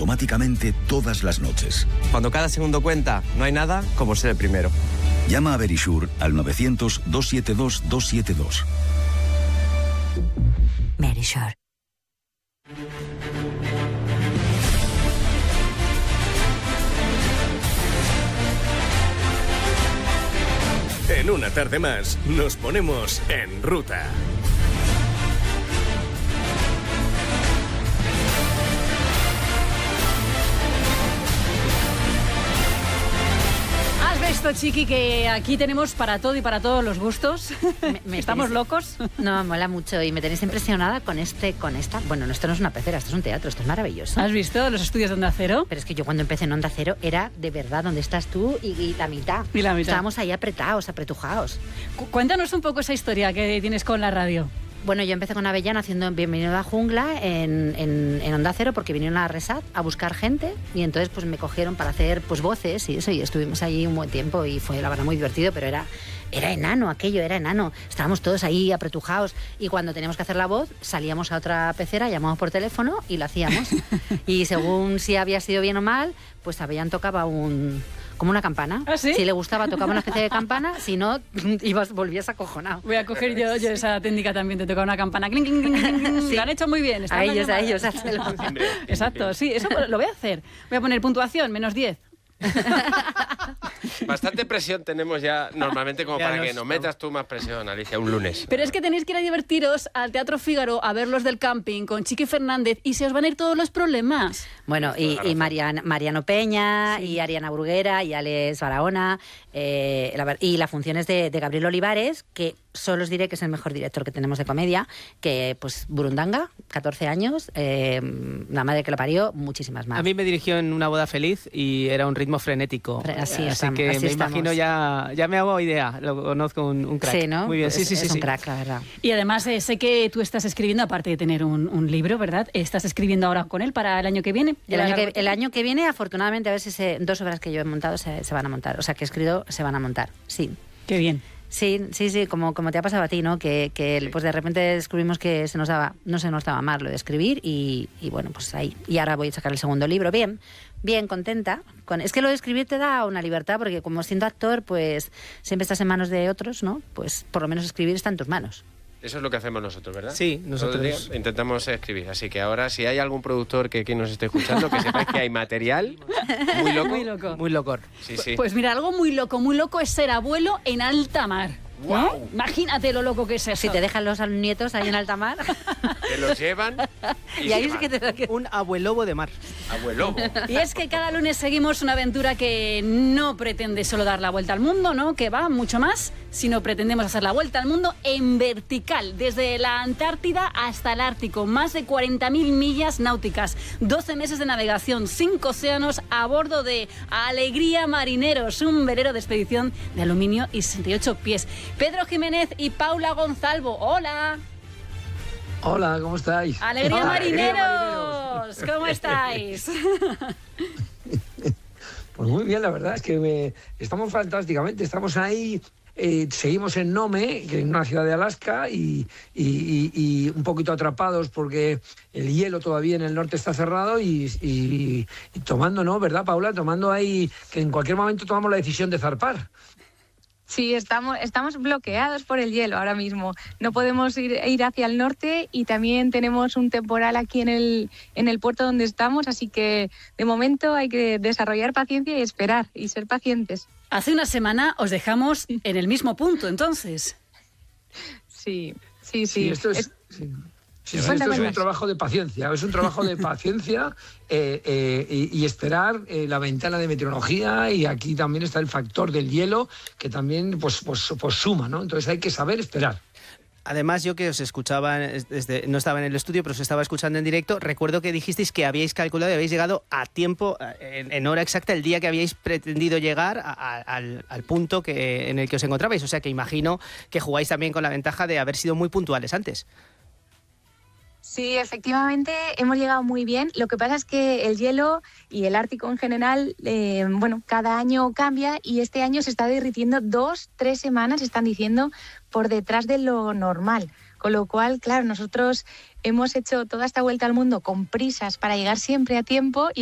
automáticamente todas las noches. Cuando cada segundo cuenta, no hay nada como ser el primero. Llama a Verisure al 900-272-272. Verisure. En una tarde más, nos ponemos en ruta. ¿Has visto, Chiqui, que aquí tenemos para todo y para todos los gustos? ¿Estamos locos? No, mola mucho y me tenéis impresionada con esta. Bueno, esto no es una pecera, esto es un teatro, esto es maravilloso. ¿Has visto los estudios de Onda Cero? Pero es que yo cuando empecé en Onda Cero era de verdad donde estás tú y la mitad. Y la mitad. Estábamos ahí apretados, apretujados. Cuéntanos un poco esa historia que tienes con la radio. Bueno, yo empecé con Avellana haciendo Bienvenido a la Jungla en Onda Cero porque vinieron a Resat a buscar gente y entonces pues me cogieron para hacer pues voces y eso y estuvimos allí un buen tiempo y fue la verdad muy divertido, pero era enano aquello, era enano. Estábamos todos ahí apretujados y cuando teníamos que hacer la voz salíamos a otra pecera, llamamos por teléfono y lo hacíamos. Y según si había sido bien o mal, pues Avellán tocaba como una campana. ¿Ah, sí? Si le gustaba tocaba una especie de campana, si no volvías acojonado. Voy a coger yo esa técnica también, te toca una campana. Cling, cling, cling, cling, cling. Sí. Lo han hecho muy bien. A ellos, hazlo. Exacto, sí, eso lo voy a hacer. Voy a poner puntuación, -10. Bastante presión tenemos ya normalmente como para que nos metas tú más presión, Alicia, un lunes. Pero es que tenéis que ir a divertiros al Teatro Fígaro a ver Los del Camping con Chiqui Fernández y se os van a ir todos los problemas. Bueno, y Mariano Peña, sí, y Ariana Bruguera, y Alex Barahona, y la función es de Gabriel Olivares, que solo os diré que es el mejor director que tenemos de comedia, que pues Burundanga, 14 años, la madre que lo parió, muchísimas más. A mí me dirigió en Una boda feliz y era un ritmo frenético. Así que así me estamos. Imagino ya me hago idea, lo conozco, un crack. Sí, ¿no? Muy bien, sí. Es un crack, la verdad. Y además sé que tú estás escribiendo, aparte de tener un libro, ¿verdad? Estás escribiendo ahora con él para el año que viene. El año que viene, afortunadamente, a ver si 2 obras que yo he montado se van a montar. O sea, que he escrito, se van a montar, sí. Qué bien. Sí, como te ha pasado a ti, ¿no? Que pues de repente descubrimos que no se nos daba más lo de escribir y bueno, pues ahí. Y ahora voy a sacar el segundo libro. Bien, contenta. Es que lo de escribir te da una libertad porque como siendo actor, pues siempre estás en manos de otros, ¿no? Pues por lo menos escribir está en tus manos. Eso es lo que hacemos nosotros, ¿verdad? Sí, nosotros intentamos escribir. Así que ahora, si hay algún productor que nos esté escuchando, que sepáis que hay material muy loco. Muy loco. Muy loco. Sí. Pues mira, algo muy loco es ser abuelo en alta mar. ¡Wow! Imagínate lo loco que es eso. Si te dejan los nietos ahí en alta mar. Te los llevan y ahí sí que te da un abuelobo de mar. Abuelobo. Y es que cada lunes seguimos una aventura que no pretende solo dar la vuelta al mundo, ¿no? Que va mucho más, sino pretendemos hacer la vuelta al mundo en vertical, desde la Antártida hasta el Ártico, más de 40.000 millas náuticas, 12 meses de navegación, 5 océanos a bordo de Alegría Marineros, un velero de expedición de aluminio y 68 pies. Pedro Jiménez y Paula Gonzalvo, ¡hola! Hola, ¿cómo estáis? ¡Alegría Marineros! ¿Cómo estáis? Pues muy bien, la verdad es que estamos fantásticamente, estamos ahí, seguimos en Nome, que es una ciudad de Alaska, y un poquito atrapados porque el hielo todavía en el norte está cerrado y tomando, ¿no? ¿Verdad, Paula? Tomando ahí, que en cualquier momento tomamos la decisión de zarpar. Sí, estamos bloqueados por el hielo ahora mismo. No podemos ir hacia el norte y también tenemos un temporal aquí en el puerto donde estamos, así que de momento hay que desarrollar paciencia y esperar y ser pacientes. Hace una semana os dejamos en el mismo punto, entonces. Sí. Esto es un trabajo de paciencia, y esperar la ventana de meteorología, y aquí también está el factor del hielo que también pues suma, ¿no? Entonces hay que saber esperar. Además, yo que os escuchaba, no estaba en el estudio, pero os estaba escuchando en directo, recuerdo que dijisteis que habíais calculado y habéis llegado a tiempo, en hora exacta, el día que habíais pretendido llegar al punto en el que os encontrabais. O sea que imagino que jugáis también con la ventaja de haber sido muy puntuales antes. Sí, efectivamente, hemos llegado muy bien. Lo que pasa es que el hielo y el Ártico en general, cada año cambia y este año se está derritiendo 2-3 semanas, están diciendo, por detrás de lo normal. Con lo cual, claro, nosotros hemos hecho toda esta vuelta al mundo con prisas para llegar siempre a tiempo y